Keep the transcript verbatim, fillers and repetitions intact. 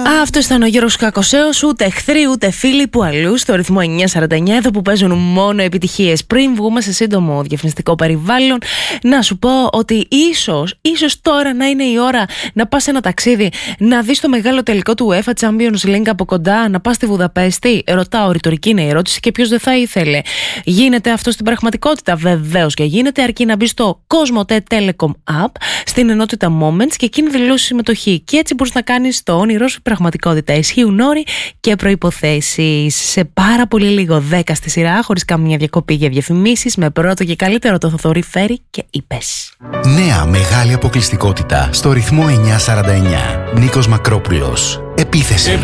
Αυτό ήταν ο Γιώργος Κακοσέος. Ούτε εχθροί ούτε φίλοι που αλλού στο ρυθμό εννιά σαράντα εννιά, εδώ που παίζουν μόνο επιτυχίες. Πριν βγούμε σε σύντομο διαφημιστικό περιβάλλον, να σου πω ότι ίσως, ίσως τώρα να είναι η ώρα να πας σε ένα ταξίδι, να δεις το μεγάλο τελικό του UEFA Champions League από κοντά, να πας στη Βουδαπέστη. Ρωτάω, ρητορική είναι η ερώτηση και ποιος δεν θα ήθελε. Γίνεται αυτό στην πραγματικότητα? Βεβαίως και γίνεται, αρκεί να μπει στο Cosmote Telecom App, στην ενότητα Moments και εκεί να δηλώσεις συμμετοχή. Και έτσι μπορείς να κάνεις το όνειρό σου πραγματικότητα. Ισχύουν όροι και προϋποθέσεις. Σε πάρα πολύ λίγο, δέκα στη σειρά, χωρίς καμία διακοπή για διαφημίσεις, με πρώτο και καλύτερο το Θοδωρή Φέρη και είπες. Νέα μεγάλη αποκλειστικότητα στο ρυθμό εννιά σαράντα εννιά. Νίκος Μακρόπουλος. Επίθεση.